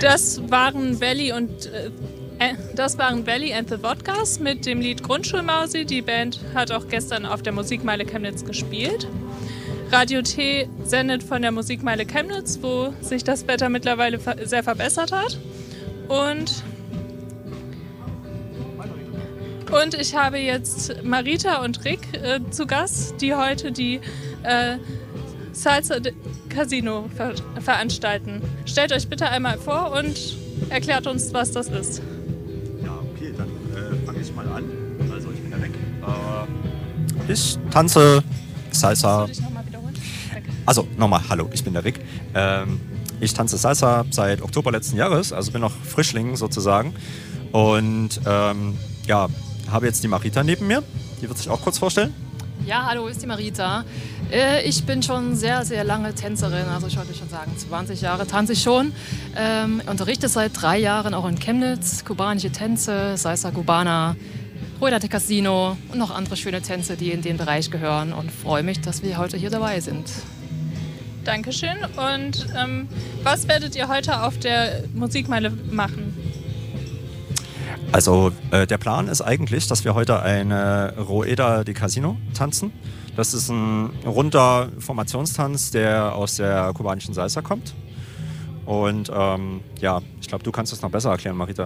Das waren Belly and the Vodkas mit dem Lied Grundschulmausi. Die Band hat auch gestern auf der Musikmeile Chemnitz gespielt. Radio T sendet von der Musikmeile Chemnitz, wo sich das Wetter mittlerweile sehr verbessert hat. Und ich habe jetzt Marita und Rick zu Gast, die heute die Salsa Casino veranstalten. Stellt euch bitte einmal vor und erklärt uns, was das ist. Ja, okay, dann fange ich mal an. Also ich bin der Rick. Ich tanze Salsa. Kannst du dich nochmal wiederholen? Also nochmal, hallo, ich bin der Rick. Ich tanze Salsa seit Oktober letzten Jahres, also bin noch Frischling sozusagen. Und ja, habe jetzt die Marita neben mir. Die wird sich auch kurz vorstellen. Ja, hallo, ist die Marita. Ich bin schon sehr, sehr lange Tänzerin, also ich wollte schon sagen, 20 Jahre tanze ich schon. Unterrichte seit 3 Jahren auch in Chemnitz, kubanische Tänze, Salsa Cubana, Rueda de Casino und noch andere schöne Tänze, die in den Bereich gehören, und freue mich, dass wir heute hier dabei sind. Dankeschön. Und was werdet ihr heute auf der Musikmeile machen? Also der Plan ist eigentlich, dass wir heute eine Rueda de Casino tanzen. Das ist ein runder Formationstanz, der aus der kubanischen Salsa kommt. Und ja, ich glaube, du kannst es noch besser erklären, Marita.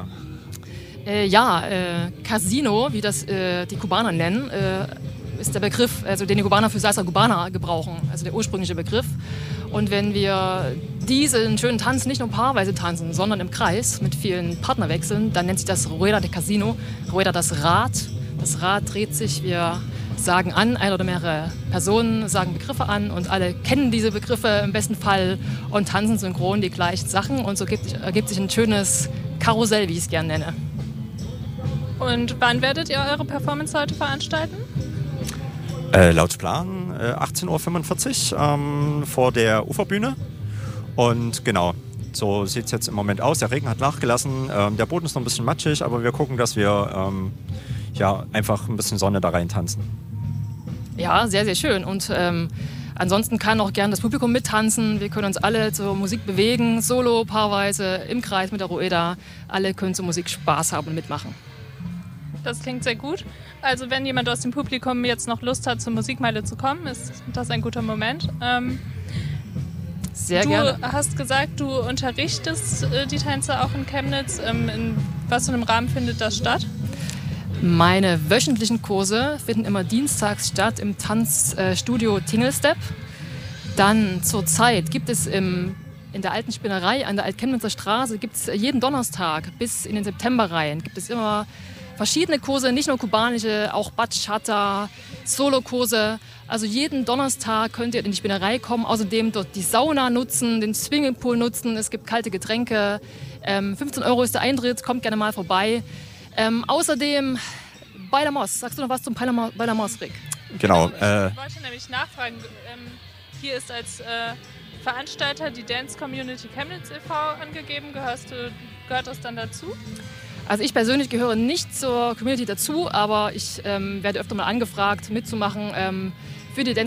Casino, wie das die Kubaner nennen, ist der Begriff, also den die Kubaner für Salsa Cubana gebrauchen, also der ursprüngliche Begriff. Und wenn wir diesen schönen Tanz nicht nur paarweise tanzen, sondern im Kreis mit vielen Partnerwechseln, dann nennt sich das Rueda de Casino. Rueda, das Rad. Das Rad dreht sich, wir sagen an, eine oder mehrere Personen sagen Begriffe an und alle kennen diese Begriffe im besten Fall und tanzen synchron die gleichen Sachen, und so ergibt sich ein schönes Karussell, wie ich es gerne nenne. Und wann werdet ihr eure Performance heute veranstalten? Laut Plan 18:45 Uhr vor der Uferbühne. Und genau, so sieht es jetzt im Moment aus. Der Regen hat nachgelassen, der Boden ist noch ein bisschen matschig, aber wir gucken, dass wir ja, einfach ein bisschen Sonne da rein tanzen. Ja, sehr, sehr schön. Und ansonsten kann auch gern das Publikum mittanzen. Wir können uns alle zur Musik bewegen, solo, paarweise, im Kreis mit der Rueda. Alle können zur Musik Spaß haben und mitmachen. Das klingt sehr gut. Also wenn jemand aus dem Publikum jetzt noch Lust hat, zur Musikmeile zu kommen, ist das ein guter Moment. Sehr gerne. Du hast gesagt, du unterrichtest die Tänze auch in Chemnitz. In was für einem Rahmen findet das statt? Meine wöchentlichen Kurse finden immer dienstags statt im Tanzstudio Tingelstep. Dann zurzeit gibt es in der alten Spinnerei an der Altchemnitzer Straße gibt's jeden Donnerstag bis in den September rein gibt es immer verschiedene Kurse, nicht nur kubanische, auch Bachata, Solokurse. Also jeden Donnerstag könnt ihr in die Spinnerei kommen, außerdem dort die Sauna nutzen, den Swimmingpool nutzen, es gibt kalte Getränke, 15 € ist der Eintritt, kommt gerne mal vorbei. Außerdem Bailar Moss, sagst du noch was zum Bailar Moss, Rick? Genau. Ich wollte nämlich nachfragen, hier ist als Veranstalter die Dance Community Chemnitz e.V. angegeben, gehört das dann dazu? Also ich persönlich gehöre nicht zur Community dazu, aber ich werde öfter mal angefragt, mitzumachen für die Dance